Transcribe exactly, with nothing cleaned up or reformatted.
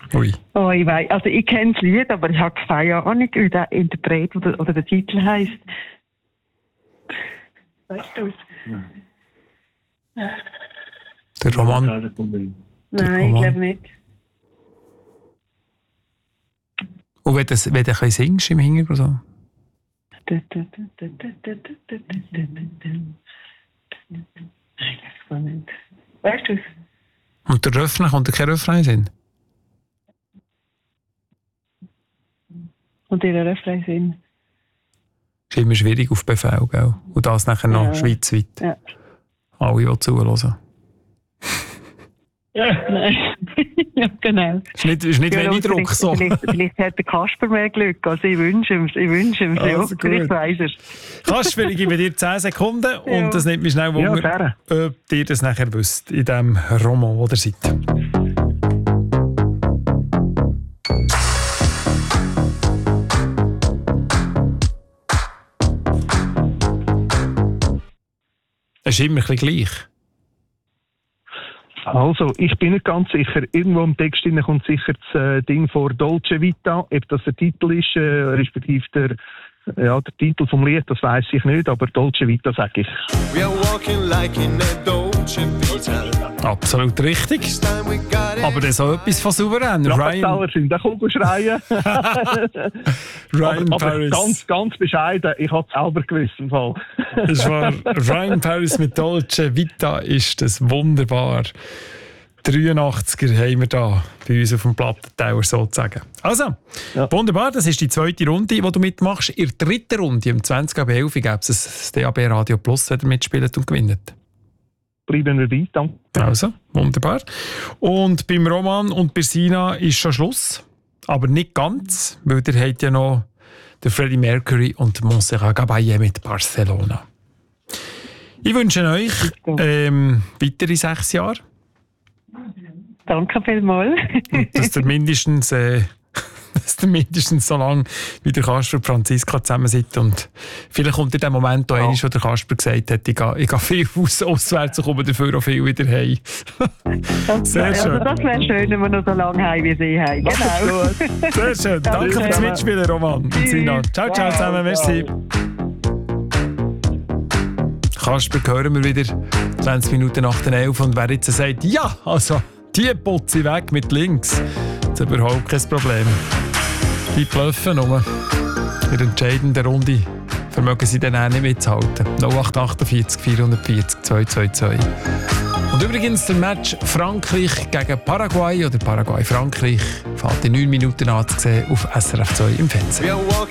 Ui. Oh, ich weiß. Also ich kenne das Lied, aber ich habe keine Ahnung, wie der Interpret oder, oder der Titel heisst. Weißt du es? Der Roman. Nein, ich glaube nicht. Und wenn du wenn du ein bisschen singst im Hintergrund so. Weißt du es? Und der Refrain, kommt da kein Refrain Sinn? Und ihre Refrain sind. Ist immer schwierig auf Befehl, gell? Und das nachher noch Ja. schweizweit. Ja. Alle, die zuhören. Nein. Ja, genau. Ist nicht, ist nicht Ja, wenig Druck vielleicht, so. Vielleicht, vielleicht hat der Kasper mehr Glück. Also ich wünsche ihm, ich wünsche ihm Also so. gut. Vielleicht weiss er. Kasper, ich gebe dir zehn Sekunden Ja. und das nimmt mich schnell Ja, Wunder, gerne. ob ihr das nachher wisst, in dem Roman, wo ihr seid. Es ist immer ein bisschen gleich. Also, ich bin nicht ganz sicher. Irgendwo im Text drin kommt sicher das äh, Ding vor Dolce Vita. Ob das der Titel ist, äh, respektive der, ja, der Titel vom Lied, das weiss ich nicht, aber Dolce Vita sage ich. We are walking like in a Dolce Vita. Absolut richtig. This time we got it. Aber das ist auch etwas von souverän. Ryan, Rappertauer sind auch cool schreien. Ryan aber Paris. ganz, ganz bescheiden. Ich habe es selber gewusst im Fall. Das war Ryan Paris mit Dolce Vita, ist das wunderbar. dreiundachtziger haben wir da bei uns auf dem Plattentower sozusagen. Also, Ja. wunderbar, das ist die zweite Runde, die du mitmachst. In der dritten Runde, um zwanzig ab elf, gäbe es das D A B Radio Plus, wenn ihr mitspielt und gewinnt. Bleiben wir weit, danke. Also, wunderbar. Und beim Roman und bei Sina ist schon Schluss. Aber nicht ganz, weil ihr habt ja noch den Freddie Mercury und Montserrat Caballé mit Barcelona. Ich wünsche euch ähm, weitere sechs Jahre. Danke vielmals. Und dass ihr mindestens, äh, dass ihr mindestens so lange wie der Kasper und Franziska zusammen seid. Und vielleicht kommt in dem Moment auch Ja. einmal, wo der Kasper gesagt hat, ich gehe, ich gehe viel aus, auswärts und komme dafür auch viel wieder heim. Sehr Also schön. das wäre schön, wenn wir noch so lange haben wie Sie haben. Genau. Sehr schön. Danke Danke. fürs Mitspielen, Roman und Sina. Ciao, ciao zusammen. Merci. Kasper, hören wir wieder zwanzig Minuten nach den elf und wer jetzt sagt, ja, also die putze ich weg mit links, das ist überhaupt kein Problem. Die bluffen nur. In der entscheidenden Runde vermögen sie dann auch nicht mitzuhalten. null acht achtundvierzig vierhundertvierzig zweihundertzweiundzwanzig. Und übrigens der Match Frankreich gegen Paraguay oder Paraguay-Frankreich fällt in neun Minuten anzusehen auf S R F zwei im Fernsehen. We are walking